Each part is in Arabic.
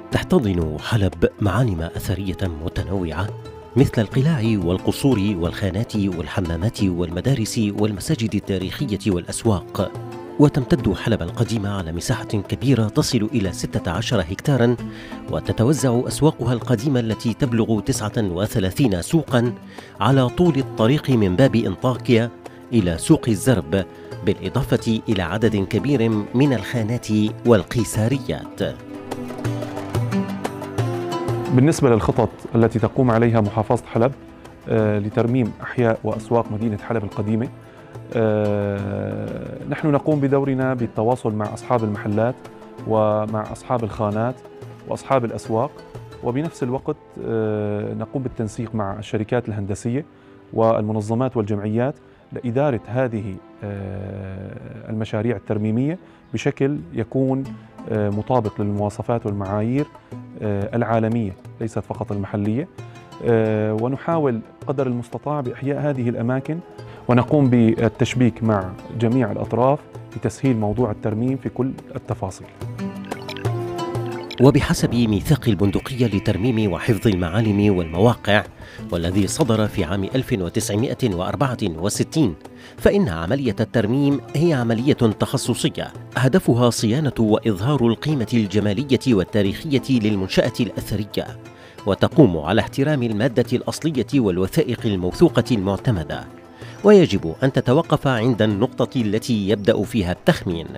تحتضن حلب معالم أثرية متنوعة مثل القلاع والقصور والخانات والحمامات والمدارس والمساجد التاريخية والأسواق. وتمتد حلب القديمة على مساحة كبيرة تصل إلى 16 هكتاراً، وتتوزع أسواقها القديمة التي تبلغ 39 سوقاً على طول الطريق من باب إنطاكيا إلى سوق الزرب، بالإضافة إلى عدد كبير من الخانات والقيساريات. بالنسبة للخطط التي تقوم عليها محافظة حلب لترميم أحياء وأسواق مدينة حلب القديمة، نحن نقوم بدورنا بالتواصل مع أصحاب المحلات ومع أصحاب الخانات وأصحاب الأسواق، وبنفس الوقت نقوم بالتنسيق مع الشركات الهندسية والمنظمات والجمعيات لإدارة هذه المشاريع الترميمية بشكل يكون مطابق للمواصفات والمعايير العالمية ليست فقط المحلية، ونحاول قدر المستطاع بإحياء هذه الأماكن، ونقوم بالتشبيك مع جميع الأطراف لتسهيل موضوع الترميم في كل التفاصيل. وبحسب ميثاق البندقية لترميم وحفظ المعالم والمواقع، والذي صدر في عام 1964، فإن عملية الترميم هي عملية تخصصية هدفها صيانة وإظهار القيمة الجمالية والتاريخية للمنشأة الأثرية، وتقوم على احترام المادة الأصلية والوثائق الموثوقة المعتمدة، ويجب أن تتوقف عند النقطة التي يبدأ فيها التخمين.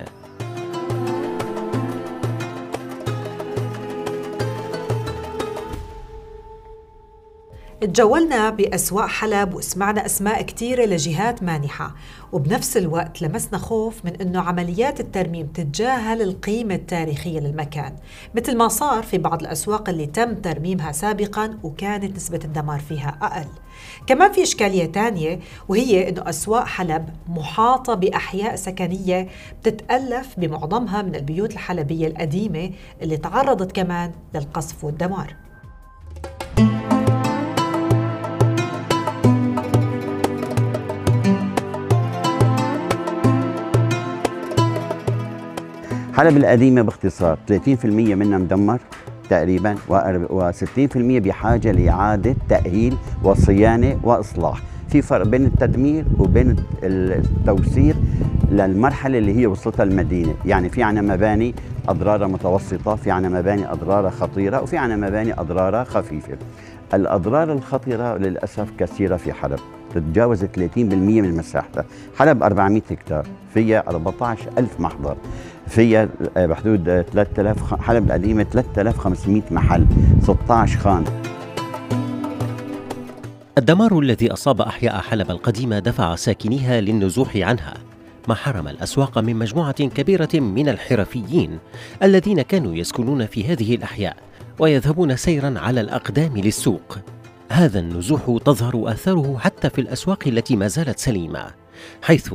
تجولنا بأسواق حلب وسمعنا أسماء كتيرة لجهات مانحة، وبنفس الوقت لمسنا خوف من أنه عمليات الترميم تتجاهل القيمة التاريخية للمكان، مثل ما صار في بعض الأسواق اللي تم ترميمها سابقاً وكانت نسبة الدمار فيها أقل. كمان في إشكالية تانية، وهي أنه أسواق حلب محاطة بأحياء سكنية بتتألف بمعظمها من البيوت الحلبية القديمة اللي تعرضت كمان للقصف والدمار. حلب القديمة باختصار 30% منها مدمر تقريبا، و60% بحاجة لإعادة تأهيل وصيانة وإصلاح. في فرق بين التدمير وبين التوسير للمرحلة اللي هي وصلتها المدينة. يعني في عنا مباني أضرارها متوسطة، في عنا مباني أضرارها خطيرة، وفي عنا مباني أضرارها خفيفة. الأضرار الخطيرة للأسف كثيرة في حلب، تتجاوز 30% من مساحتها. حلب 400 هكتار، فيها 14,000 محضر، فيها بحدود 3000. حلب القديمة 3500 محل، 16 خان. الدمار الذي أصاب أحياء حلب القديمة دفع ساكنيها للنزوح عنها، ما حرم الأسواق من مجموعة كبيرة من الحرفيين الذين كانوا يسكنون في هذه الأحياء ويذهبون سيراً على الأقدام للسوق. هذا النزوح تظهر آثاره حتى في الأسواق التي ما زالت سليمة، حيث